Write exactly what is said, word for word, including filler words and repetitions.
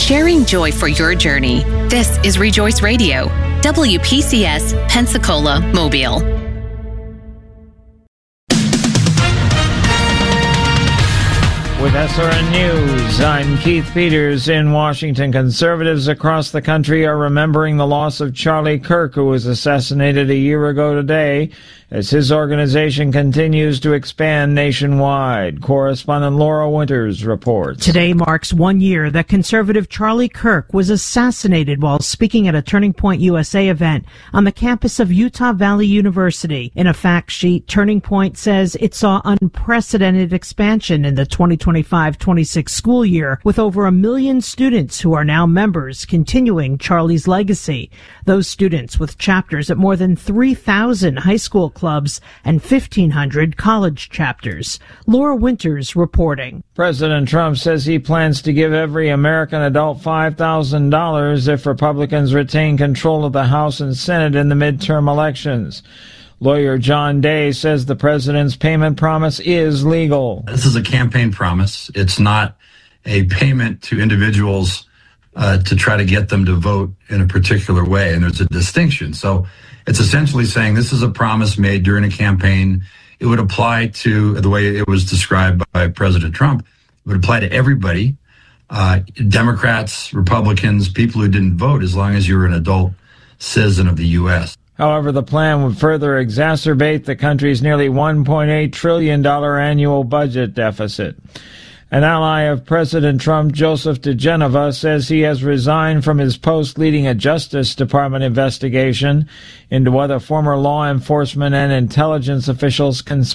sharing joy for your journey. This is Rejoice Radio, W P C S, Pensacola, Mobile. With S R N News, I'm Keith Peters in Washington. Conservatives across the country are remembering the loss of Charlie Kirk, who was assassinated a year ago today, as his organization continues to expand nationwide. Correspondent Laura Winters reports. Today marks one year that conservative Charlie Kirk was assassinated while speaking at a Turning Point U S A event on the campus of Utah Valley University. In a fact sheet, Turning Point says it saw unprecedented expansion in the twenty twenty-five twenty-six school year, with over a million students who are now members, continuing Charlie's legacy. Those students with chapters at more than three thousand high school clubs and fifteen hundred college chapters. Laura Winters reporting. President Trump says he plans to give every American adult five thousand dollars if Republicans retain control of the House and Senate in the midterm elections. Lawyer John Day says the president's payment promise is legal. This is a campaign promise. It's not a payment to individuals uh, to try to get them to vote in a particular way, and there's a distinction. So it's essentially saying this is a promise made during a campaign. It would apply to, the way it was described by President Trump, it would apply to everybody, uh, Democrats, Republicans, people who didn't vote, as long as you're an adult citizen of the U S However, the plan would further exacerbate the country's nearly one point eight trillion dollars annual budget deficit. An ally of President Trump, Joseph DeGenova, says he has resigned from his post leading a Justice Department investigation into whether former law enforcement and intelligence officials conspired